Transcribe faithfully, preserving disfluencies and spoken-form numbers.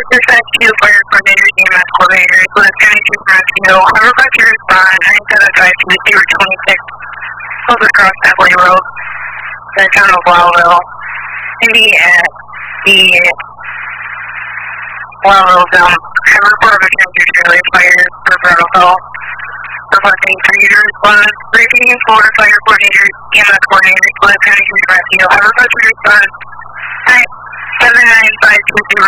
dispatch to fire coordinator, E M S coordinator, Gwinnett County Chief Rescue. I request your respond. I need to advise you that you were twenty-six over across Beverly Road, the town of Wildville. Maybe at the Wildville zone. I report of a tractor trailer fire for Brattleville. Requesting for you to respond. Briefing in Florida fire coordinator, E M S coordinator, Gwinnett County Chief Rescue. I request your response. Hi, seven nine five two zero.